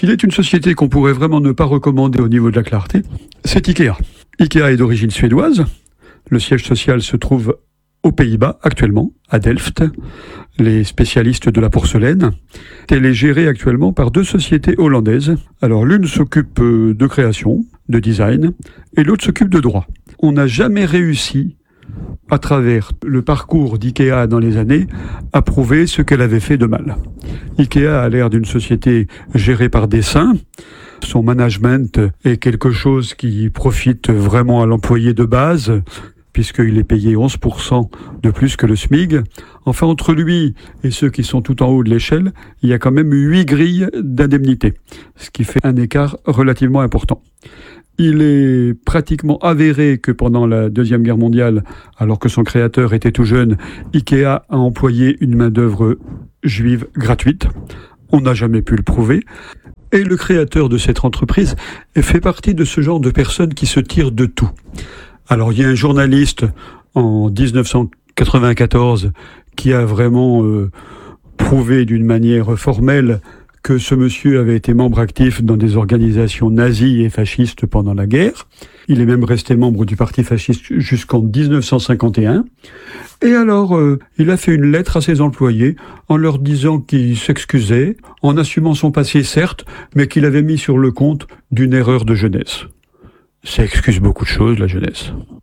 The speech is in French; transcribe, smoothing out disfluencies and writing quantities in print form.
S'il est une société qu'on pourrait vraiment ne pas recommander au niveau de la clarté, c'est Ikea. Ikea est d'origine suédoise. Le siège social se trouve aux Pays-Bas actuellement, à Delft, les spécialistes de la porcelaine. Elle est gérée actuellement par 2 sociétés hollandaises. Alors l'une s'occupe de création, de design, et l'autre s'occupe de droit. On n'a jamais réussi, à travers le parcours d'IKEA dans les années, à prouver ce qu'elle avait fait de mal. IKEA a l'air d'une société gérée par des saints. Son management est quelque chose qui profite vraiment à l'employé de base, puisqu'il est payé 11% de plus que le SMIC. Enfin, entre lui et ceux qui sont tout en haut de l'échelle, il y a quand même 8 grilles d'indemnité, ce qui fait un écart relativement important. Il est pratiquement avéré que pendant la Deuxième Guerre mondiale, alors que son créateur était tout jeune, Ikea a employé une main-d'œuvre juive gratuite. On n'a jamais pu le prouver. Et le créateur de cette entreprise fait partie de ce genre de personnes qui se tirent de tout. Alors, il y a un journaliste en 1994 qui a vraiment prouvé d'une manière formelle que ce monsieur avait été membre actif dans des organisations nazies et fascistes pendant la guerre. Il est même resté membre du parti fasciste jusqu'en 1951. Et alors, il a fait une lettre à ses employés en leur disant qu'il s'excusait, en assumant son passé certes, mais qu'il avait mis sur le compte d'une erreur de jeunesse. Ça excuse beaucoup de choses, la jeunesse.